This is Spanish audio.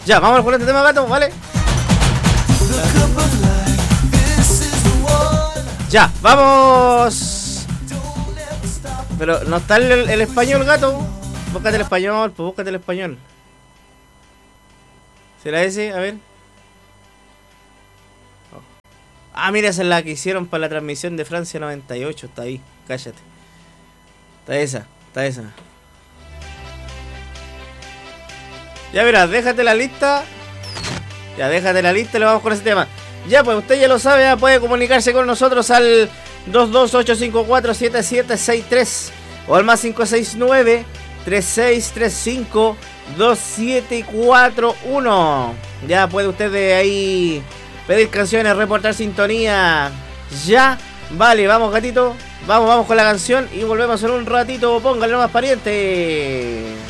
Ya, vamos con este tema, gato, ¿vale? Ya, vamos. Pero no está el español, gato. Búscate el español, pues búscate el español. ¿Será ese? A ver. Ah, mira, esa es la que hicieron para la transmisión de Francia 98. Está ahí, cállate. Está esa. Ya verás, déjate la lista. Ya, déjate la lista y le vamos con ese tema. Ya, pues usted ya lo sabe, ya puede comunicarse con nosotros al 228547763 o al más 569-3635-2741. Ya puede usted de ahí pedir canciones, reportar sintonía. Ya, vale, vamos gatito. Vamos con la canción y volvemos en un ratito. Póngale nomás, pariente.